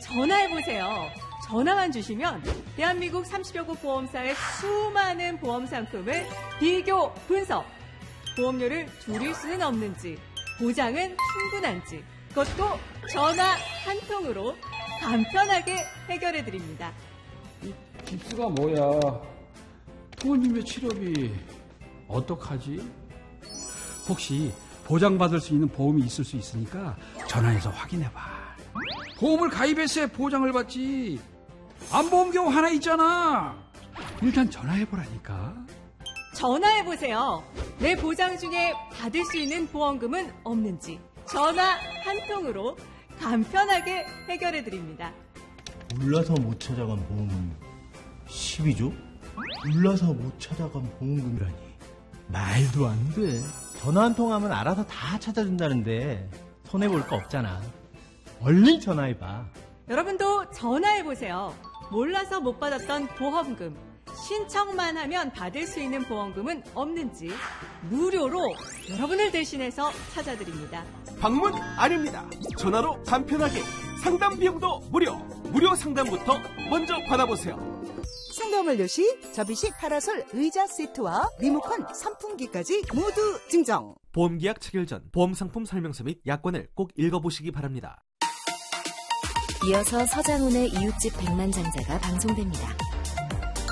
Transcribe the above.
전화해보세요. 전화만 주시면 대한민국 30여 곳 보험사의 수많은 보험 상품을 비교 분석. 보험료를 줄일 수는 없는지, 보장은 충분한지, 그것도 전화 한 통으로 간편하게 해결해드립니다. 이 깁스가 뭐야? 부모님의 치료비 어떡하지? 혹시 보장받을 수 있는 보험이 있을 수 있으니까 전화해서 확인해봐. 보험을 가입했어야 보장을 받지. 안 보험 경우 하나 있잖아. 일단 전화해보라니까. 전화해보세요. 내 보장 중에 받을 수 있는 보험금은 없는지 전화 한 통으로 간편하게 해결해드립니다. 몰라서 못 찾아간 보험금 12조? 몰라서 못 찾아간 보험금이라니 말도 안 돼. 전화 한 통 하면 알아서 다 찾아준다는데 손해볼 거 없잖아. 얼른 전화해봐. 여러분도 전화해보세요. 몰라서 못 받았던 보험금, 신청만 하면 받을 수 있는 보험금은 없는지 무료로 여러분을 대신해서 찾아드립니다. 방문 아닙니다. 전화로 간편하게 상담 비용도 무료 상담부터 먼저 받아보세요. 상담 완료 시 접이식 파라솔 의자 세트와 리모컨 선풍기까지 모두 증정. 보험계약 체결 전 보험상품 설명서 및 약관을 꼭 읽어보시기 바랍니다. 이어서 서장훈의 이웃집 백만장자가 방송됩니다.